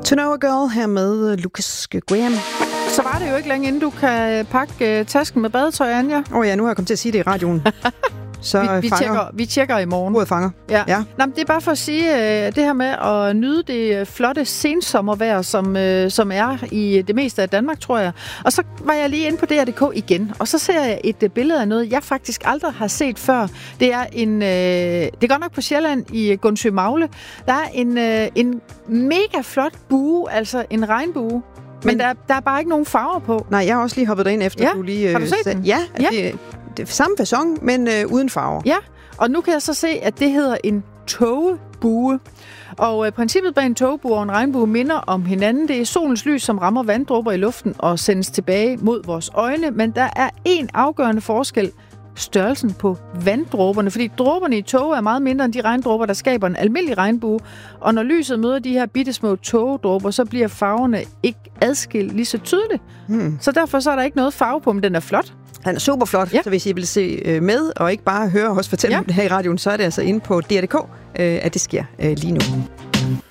To Know a Girl her med Lucas Graham. Så var det jo ikke længe, inden du kan pakke tasken med badetøj, Anja. Ja, nu har jeg kommet til at sige det i radioen. Så vi tjekker i morgen. Uret fanger. Ja. Nå, men det er bare for at sige, det her med at nyde det flotte sensommervejr, som er i det meste af Danmark, tror jeg. Og så var jeg lige inde på DR.dk igen, og så ser jeg et billede af noget, jeg faktisk aldrig har set før. Det er det er godt nok på Sjælland i Gundsø Magle. Der er en mega flot bue, altså en regnbue. Men der er bare ikke nogen farver på. Nej, jeg har også lige hoppet derind efter. Ja, du lige, har du set den? Ja, det er samme facon, men uden farver. Ja, og nu kan jeg så se, at det hedder en togebue. Og princippet bag en togebue og en regnbue minder om hinanden. Det er solens lys, som rammer vanddråber i luften og sendes tilbage mod vores øjne. Men der er en afgørende forskel. Størrelsen på vanddråberne, fordi dråberne i tåge er meget mindre end de regndråber, der skaber en almindelig regnbue. Og når lyset møder de her bittesmå tågedråber, så bliver farverne ikke adskilt lige så tydeligt. Så derfor så er der ikke noget farve på, men den er flot. Den er super flot, så hvis I vil se med, og ikke bare høre os fortælle om det her i radioen, så er det altså inde på DR.dk, at det sker lige nu.